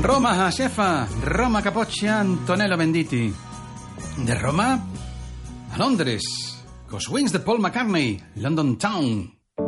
Roma, xefa. Roma, Capoccia, Antonello Venditti. De Roma a Londres, cos wings de Paul McCartney, London Town.